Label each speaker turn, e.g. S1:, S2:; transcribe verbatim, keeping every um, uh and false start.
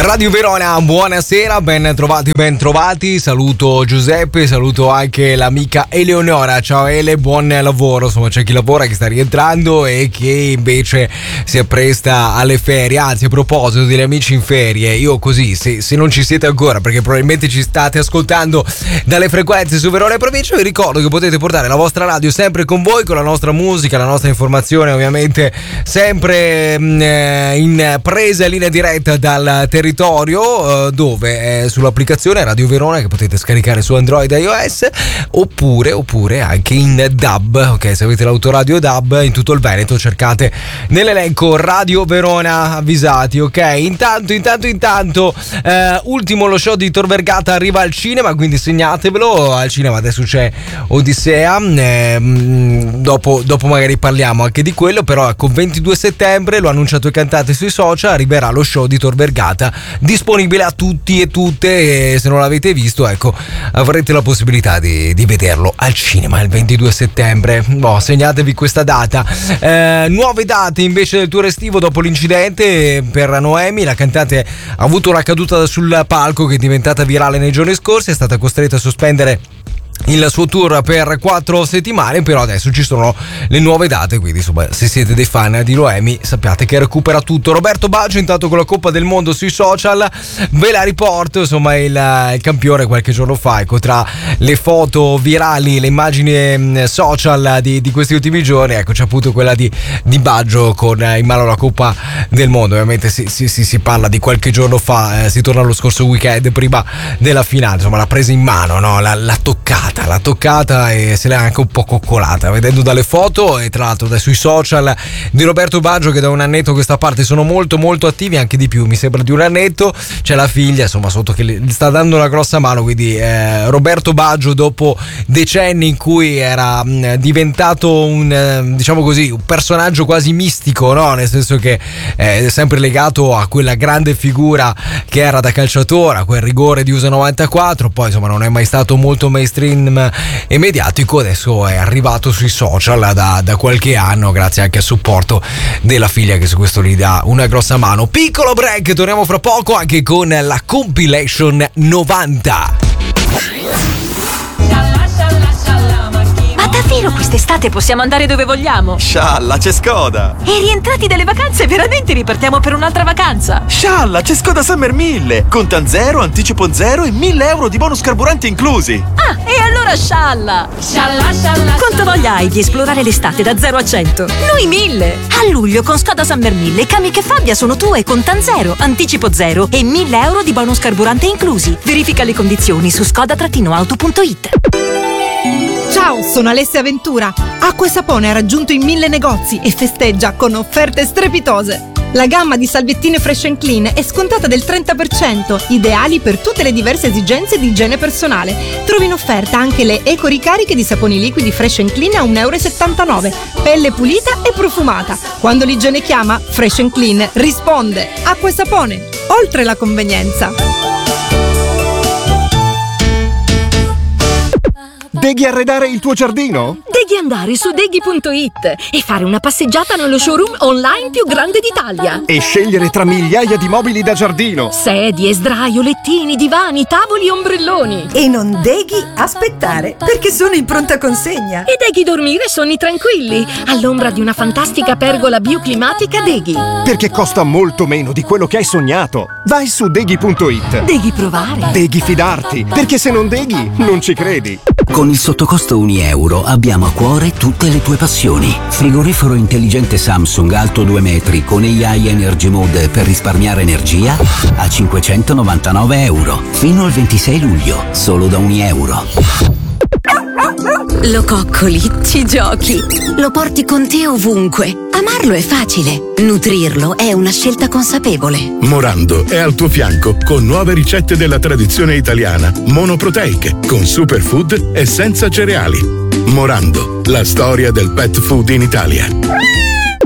S1: Radio Verona, buonasera, ben trovati, ben trovati. Saluto Giuseppe, saluto anche l'amica Eleonora. Ciao Ele, buon lavoro. Insomma, c'è chi lavora, che sta rientrando e che invece si appresta alle ferie. Anzi, a proposito degli amici in ferie, io così, se, se non ci siete ancora, perché probabilmente ci state ascoltando dalle frequenze su Verona e provincia, vi ricordo che potete portare la vostra radio sempre con voi, con la nostra musica, la nostra informazione, ovviamente sempre mh, in presa in linea diretta dal territorio, dove è sull'applicazione Radio Verona, che potete scaricare su Android e iOS, oppure, oppure anche in D A B. Ok, se avete l'autoradio D A B in tutto il Veneto, cercate nell'elenco Radio Verona, avvisati. Ok, intanto intanto intanto eh, ultimo lo show di Tor Vergata arriva al cinema, quindi segnatevelo. Al cinema adesso c'è Odissea, eh, dopo, dopo magari parliamo anche di quello, però ecco, ventidue settembre, lo annunciato e cantate sui social, arriverà lo show di Tor Vergata, disponibile a tutti e tutte, e se non l'avete visto, ecco, avrete la possibilità di, di vederlo al cinema il ventidue settembre. Boh, segnatevi questa data. Eh, nuove date invece del tour estivo dopo l'incidente per Noemi. La cantante ha avuto una caduta sul palco che è diventata virale nei giorni scorsi, è stata costretta a sospendere il suo tour per quattro settimane, però adesso ci sono le nuove date, quindi insomma, se siete dei fan di Noemi sappiate che recupera tutto. Roberto Baggio intanto con la Coppa del Mondo sui social, ve la riporto, insomma il, il campione qualche giorno fa, ecco, tra le foto virali, le immagini social di, di questi ultimi giorni, ecco, c'è appunto quella di, di Baggio con in mano la Coppa del Mondo. Ovviamente si, si, si, si parla di qualche giorno fa, eh, si torna allo scorso weekend prima della finale, insomma l'ha presa in mano, no? l'ha, l'ha toccata l'ha toccata e se l'è anche un po' coccolata, vedendo dalle foto e tra l'altro dai sui social di Roberto Baggio, che da un annetto a questa parte sono molto molto attivi, anche di più, mi sembra di un annetto. C'è la figlia insomma sotto che gli sta dando una grossa mano, quindi eh, Roberto Baggio, dopo decenni in cui era mh, diventato un eh, diciamo così un personaggio quasi mistico, no? Nel senso che eh, è sempre legato a quella grande figura che era da calciatore, a quel rigore di U S A novantaquattro, poi insomma non è mai stato molto mainstream e mediatico. Adesso è arrivato sui social da, da qualche anno, grazie anche al supporto della figlia, che su questo gli dà una grossa mano. Piccolo break, torniamo fra poco anche con la compilation novanta.
S2: Ma davvero quest'estate possiamo andare dove vogliamo?
S3: Scialla, c'è Skoda!
S2: E rientrati dalle vacanze veramente ripartiamo per un'altra vacanza?
S3: Scialla, c'è Skoda Summer mille! Contan zero, anticipo zero e mille euro di bonus carburante inclusi!
S2: Ah, e allora scialla! Scialla, scialla! Quanta voglia hai di esplorare l'estate da zero a cento? Noi mille! A luglio con Skoda Summer mille, Kamiq e Fabia sono tue, contan zero, anticipo zero e mille euro di bonus carburante inclusi. Verifica le condizioni su skoda auto punto it.
S4: Ciao, sono Alessia Ventura. Acqua e Sapone ha raggiunto i mille negozi e festeggia con offerte strepitose. La gamma di salviettine Fresh and Clean è scontata del trenta per cento, ideali per tutte le diverse esigenze di igiene personale. Trovi in offerta anche le eco-ricariche di saponi liquidi Fresh and Clean a un euro e settantanove, pelle pulita e profumata. Quando l'igiene chiama, Fresh and Clean risponde. Acqua e Sapone, oltre la convenienza.
S5: Devi arredare il tuo giardino?
S2: Devi andare su deghi punto it e fare una passeggiata nello showroom online più grande d'Italia.
S5: E scegliere tra migliaia di mobili da giardino.
S2: Sedie, sdraio, lettini, divani, tavoli e ombrelloni.
S6: E non devi aspettare, perché sono in pronta consegna.
S2: E devi dormire sonni tranquilli, all'ombra di una fantastica pergola bioclimatica Deghi.
S5: Perché costa molto meno di quello che hai sognato. Vai su deghi punto it.
S2: Devi provare.
S5: Devi fidarti, perché se non deghi, non ci credi.
S7: Con il sottocosto un euro abbiamo a cuore tutte le tue passioni. Frigorifero intelligente Samsung alto due metri con A I Energy Mode per risparmiare energia a cinquecentonovantanove euro. Fino al ventisei luglio, solo da un euro.
S8: Lo coccoli, ci giochi, lo porti con te ovunque. Amarlo è facile, nutrirlo è una scelta consapevole.
S9: Morando è al tuo fianco con nuove ricette della tradizione italiana, monoproteiche, con superfood e senza cereali. Morando, la storia del pet food in Italia.